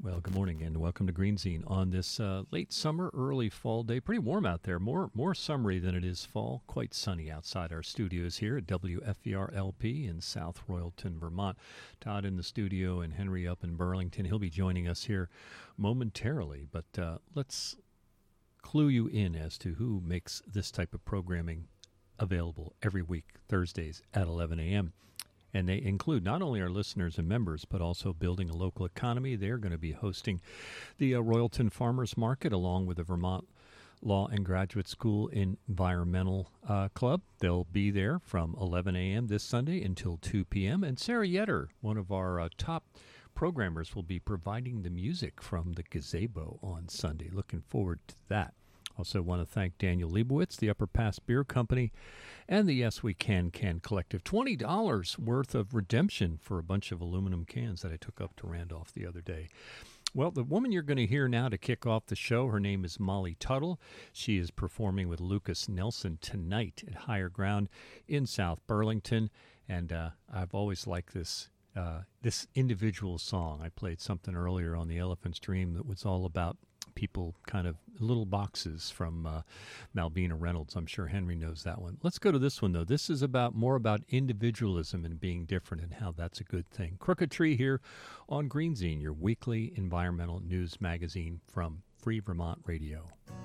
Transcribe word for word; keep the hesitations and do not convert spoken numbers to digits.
Well, good morning and welcome to Green Zine on this uh, late summer, early fall day. Pretty warm out there, more more summery than it is fall. Quite sunny outside our studios here at W F E R L P in South Royalton, Vermont. Todd in the studio and Henry up in Burlington. He'll be joining us here momentarily, but uh, let's clue you in as to who makes this type of programming available every week, Thursdays at eleven a.m. And they include not only our listeners and members, but also building a local economy. They're going to be hosting the uh, Royalton Farmers Market along with the Vermont Law and Graduate School Environmental uh, Club. They'll be there from eleven a.m. this Sunday until two p.m. And Sarah Yetter, one of our uh, top programmers, will be providing the music from the gazebo on Sunday. Looking forward to that. Also want to thank Daniel Leibowitz, the Upper Pass Beer Company, and the Yes We Can Can Collective. twenty dollars worth of redemption for a bunch of aluminum cans that I took up to Randolph the other day. Well, the woman you're going to hear now to kick off the show, her name is Molly Tuttle. She is performing with Lucas Nelson tonight at Higher Ground in South Burlington. And uh, I've always liked this uh, this individual song. I played something earlier on the Elephant's Dream that was all about people, kind of little boxes from uh, Malvina Reynolds. I'm sure Henry knows that one. Let's go to this one, though. This is about more about individualism and being different and how that's a good thing. Crooked Tree here on Green Zine, your weekly environmental news magazine from Free Vermont Radio.